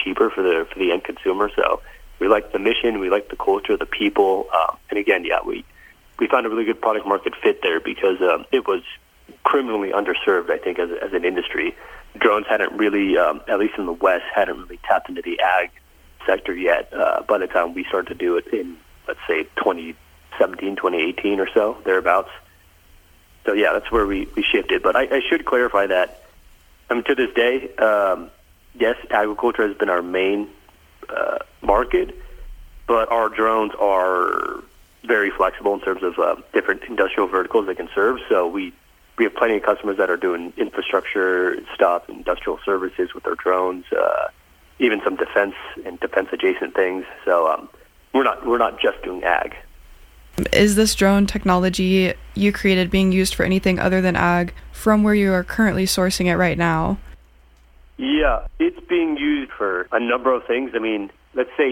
cheaper for the end consumer. So we like the mission, we like the culture, the people, and again, we found a really good product market fit there because it was criminally underserved, I think, as an industry. Drones hadn't really, at least in the West, hadn't really tapped into the ag sector yet. By the time we started to do it in, let's say, 2017, 2018 or so, thereabouts. So yeah, that's where we shifted. But I should clarify that, to this day, yes, agriculture has been our main market, but our drones are very flexible in terms of different industrial verticals they can serve. So we have plenty of customers that are doing infrastructure stuff, industrial services with their drones, even some defense and defense adjacent things. So we're not just doing ag. Is this drone technology you created being used for anything other than ag from where you are currently sourcing it right now? Yeah, it's being used for a number of things. Let's say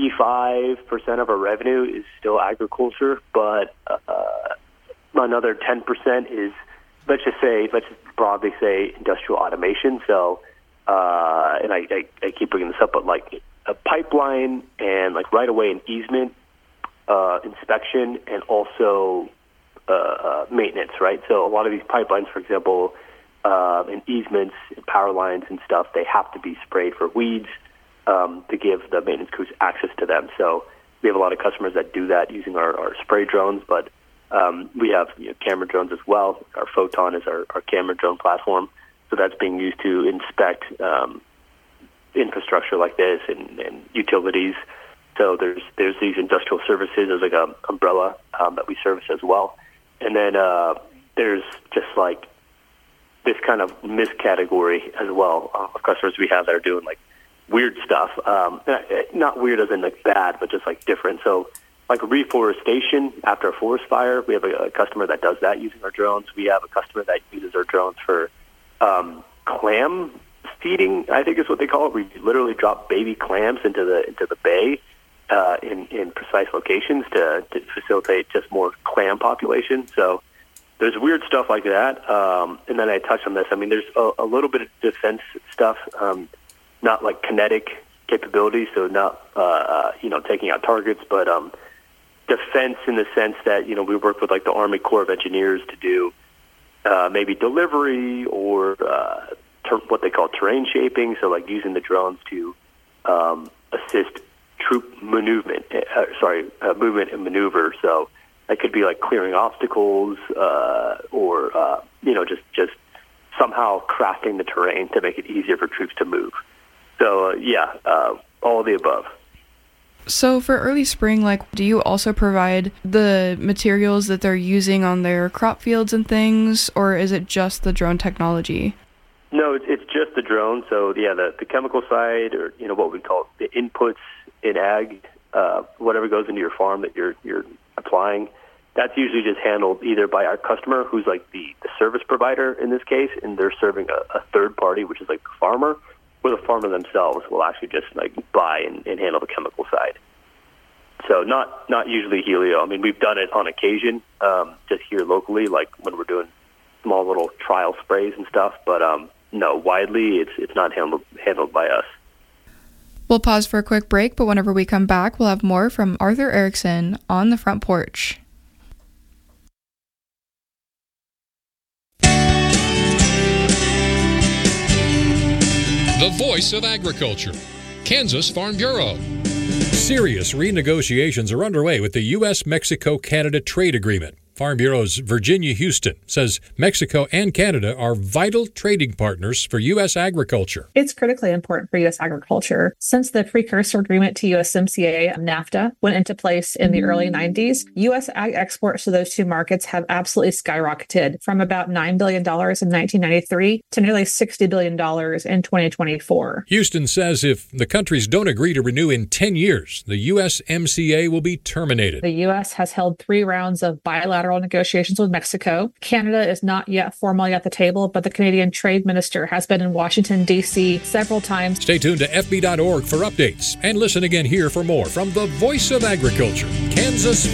85% of our revenue is still agriculture, but another 10% is, let's just broadly say industrial automation. So, and I keep bringing this up, but like a pipeline and like right away an easement, inspection, and also maintenance, right? So a lot of these pipelines, for example, and easements and power lines and stuff, they have to be sprayed for weeds to give the maintenance crews access to them. So we have a lot of customers that do that using our spray drones, but we have camera drones as well. Our Photon is our camera drone platform, so that's being used to inspect infrastructure like this and utilities. So there's these industrial services. There's like a umbrella that we service as well, and then there's just like this kind of missed category as well of customers we have that are doing like weird stuff. Not weird as in like bad, but just like different. So like reforestation after a forest fire, we have a customer that does that using our drones. We have a customer that uses our drones for clam feeding, I think is what they call it. We literally drop baby clams into the bay in precise locations to facilitate just more clam population. So there's weird stuff like that. And then I touched on this. There's a little bit of defense stuff, not like kinetic capabilities, so not taking out targets, but defense in the sense that we work with like the Army Corps of Engineers to do maybe delivery or what they call terrain shaping. So like using the drones to assist troop movement and maneuver. So that could be like clearing obstacles or just somehow crafting the terrain to make it easier for troops to move. So all of the above. So for early spring, do you also provide the materials that they're using on their crop fields and things, or is it just the drone technology? No, it's just the drone. So the chemical side, or what we call the inputs in ag, whatever goes into your farm that you're applying, that's usually just handled either by our customer, who's like the service provider in this case, and they're serving a third party, which is like the farmer, or the farmer themselves will actually just like buy and handle the chemical side. So not usually Helio. We've done it on occasion, just here locally, like when we're doing small little trial sprays and stuff. But no, widely it's not handled by us. We'll pause for a quick break, but whenever we come back, we'll have more from Arthur Erickson on the Front Porch. The voice of agriculture, Kansas Farm Bureau. Serious renegotiations are underway with the U.S.-Mexico-Canada trade agreement. Farm Bureau's Virginia Houston says Mexico and Canada are vital trading partners for U.S. agriculture. It's critically important for U.S. agriculture. Since the precursor agreement to USMCA, NAFTA, went into place in the early 90s, U.S. ag exports to those two markets have absolutely skyrocketed from about $9 billion in 1993 to nearly $60 billion in 2024. Houston says if the countries don't agree to renew in 10 years, the USMCA will be terminated. The U.S. has held 3 rounds of bilateral negotiations with Mexico. Canada is not yet formally at the table, but the Canadian Trade Minister has been in Washington, D.C. several times. Stay tuned to FB.org for updates and listen again here for more from the Voice of Agriculture, Kansas